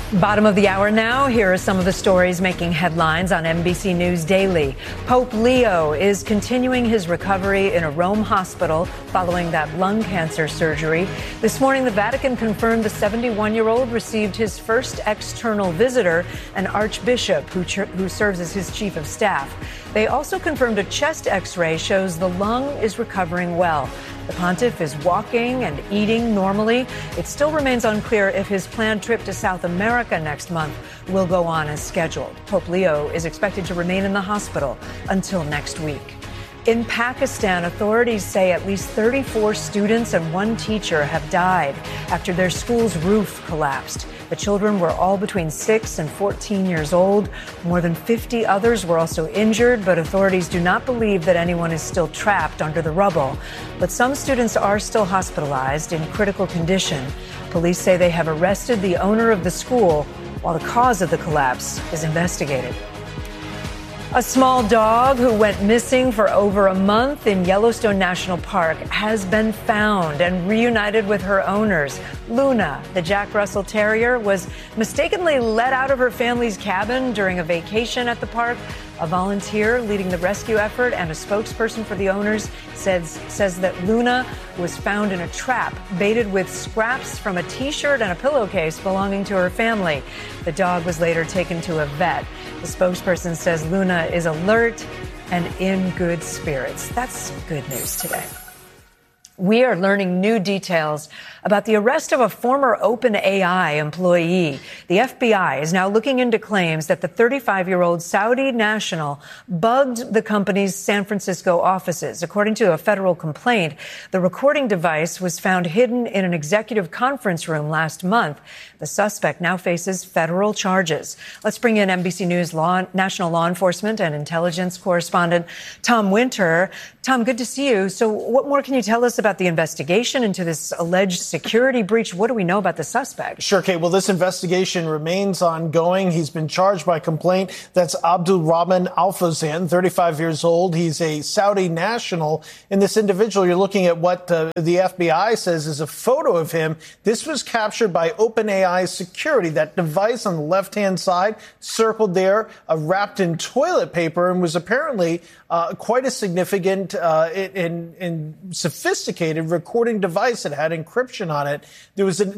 Bottom of the hour now. Here are some of the stories making headlines on NBC News Daily. Pope Leo is continuing his recovery in a Rome hospital following that lung cancer surgery. This morning, the Vatican confirmed the 71-year-old received his first external visitor, an archbishop who serves as his chief of staff. They also confirmed a chest X-ray shows the lung is recovering well. The pontiff is walking and eating normally. It still remains unclear if his planned trip to South America next month will go on as scheduled. Pope Leo is expected to remain in the hospital until next week. In Pakistan, authorities say at least 34 students and one teacher have died after their school's roof collapsed. The children were all between 6 and 14 years old. More than 50 others were also injured, but authorities do not believe that anyone is still trapped under the rubble. But some students are still hospitalized in critical condition. Police say they have arrested the owner of the school while the cause of the collapse is investigated. A small dog who went missing for over a month in Yellowstone National Park has been found and reunited with her owners. Luna, the Jack Russell Terrier, was mistakenly let out of her family's cabin during a vacation at the park. A volunteer leading the rescue effort and a spokesperson for the owners says that Luna was found in a trap baited with scraps from a T-shirt and a pillowcase belonging to her family. The dog was later taken to a vet. The spokesperson says Luna is alert and in good spirits. That's good news today. We are learning new details about the arrest of a former OpenAI employee. The FBI is now looking into claims that the 35-year-old Saudi national bugged the company's San Francisco offices. According to a federal complaint, the recording device was found hidden in an executive conference room last month. The suspect now faces federal charges. Let's bring in NBC News national law enforcement and intelligence correspondent Tom Winter. Tom, good to see you. So what more can you tell us about the investigation into this alleged security breach? What do we know about the suspect? Sure, Kate. Well, this investigation remains ongoing. He's been charged by complaint. That's Abdul Rahman Al-Fawzan, 35 years old. He's a Saudi national. And this individual, you're looking at what the FBI says is a photo of him. This was captured by OpenAI security. That device on the left-hand side, circled there, wrapped in toilet paper, and was apparently quite a significant and sophisticated recording device that had encryption on it. There was